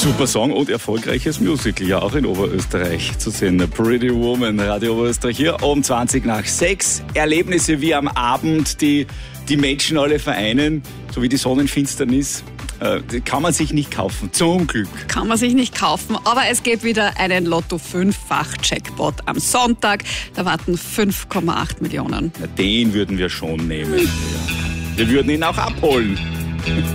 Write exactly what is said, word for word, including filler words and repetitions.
Super Song und erfolgreiches Musical, ja auch in Oberösterreich zu sehen. Pretty Woman, Radio Oberösterreich hier um zwanzig nach sechs. Erlebnisse wie am Abend, die die Menschen alle vereinen, so wie die Sonnenfinsternis. Äh, kann man sich nicht kaufen, zum Glück. Kann man sich nicht kaufen, aber es gibt wieder einen Lotto fünf-fach Jackpot am Sonntag. Da warten fünf Komma acht Millionen. Na, den würden wir schon nehmen. Wir würden ihn auch abholen.